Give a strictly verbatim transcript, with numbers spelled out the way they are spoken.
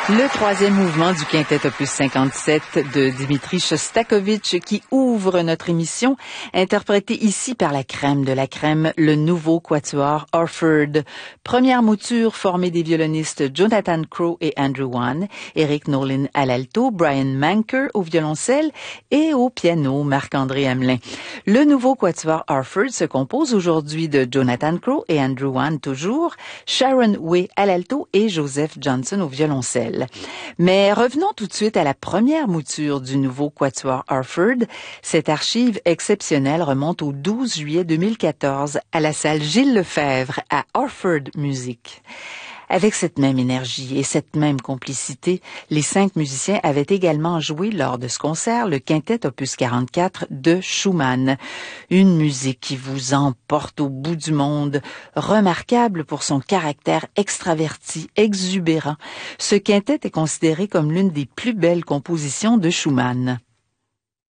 Le troisième mouvement du quintet opus cinquante-sept de Dimitri Shostakovich qui ouvre notre émission, interprété ici par la crème de la crème, le nouveau quatuor Orford. Première mouture formée des violonistes Jonathan Crowe et Andrew Wan, Eric Nolin à l'alto, Brian Manker au violoncelle et au piano Marc-André Hamelin. Le nouveau quatuor Orford se compose aujourd'hui de Jonathan Crowe et Andrew Wan toujours, Sharon Way à l'alto et Joseph Johnson au violoncelle. Mais revenons tout de suite à la première mouture du nouveau quatuor Orford. Cette archive exceptionnelle remonte au douze juillet deux mille quatorze à la salle Gilles Lefebvre à Orford Music. Avec cette même énergie et cette même complicité, les cinq musiciens avaient également joué lors de ce concert le quintet opus quarante-quatre de Schumann. Une musique qui vous emporte au bout du monde, remarquable pour son caractère extraverti, exubérant. Ce quintet est considéré comme l'une des plus belles compositions de Schumann.